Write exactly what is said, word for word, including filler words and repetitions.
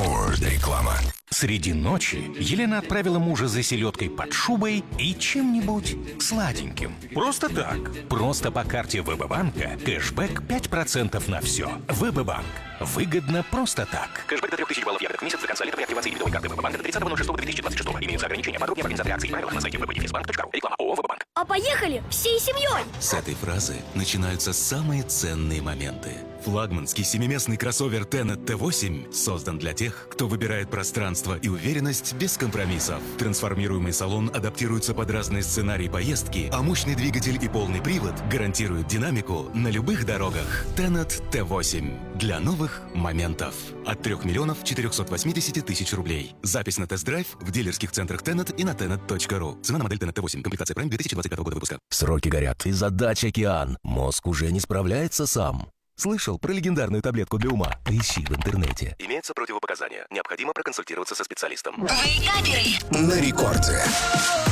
Ford реклама. Среди ночи Елена отправила мужа за селедкой под шубой и чем-нибудь сладеньким. Просто так. Просто по карте ВБ-банка кэшбэк пять процентов на все. ВБ-банк. Выгодно просто так. Кэшбэк до трех тысяч баллов ягодок в месяц до конца лета при активации дебетовой карты ВБ-банка до тридцатого ноль шестого две тысячи двадцать шестого. Имеются ограничения. Подробнее в организации акций и правила на сайте вэ бэ дефис банк точка ру. Реклама ООО «ВБ-банк». А поехали всей семьей! С этой фразы начинаются самые ценные моменты. Флагманский семиместный кроссовер Tenet тэ восемь создан для тех, кто выбирает пространство и уверенность без компромиссов. Трансформируемый салон адаптируется под разные сценарии поездки, а мощный двигатель и полный привод гарантируют динамику на любых дорогах. Tenet тэ восемь. Для новых моментов. От трёх миллионов четырёхсот восьмидесяти тысяч рублей. Запись на тест-драйв в дилерских центрах Tenet и на tenet точка ру. Цена на модель Tenet тэ восемь. Комплектация Prime две тысячи двадцать пятого года выпуска. Сроки горят. И задач океан. Мозг уже не справляется сам. Слышал про легендарную таблетку для ума? Ищи в интернете. Имеются противопоказания. Необходимо проконсультироваться со специалистом. Двойкаперы! На рекорде.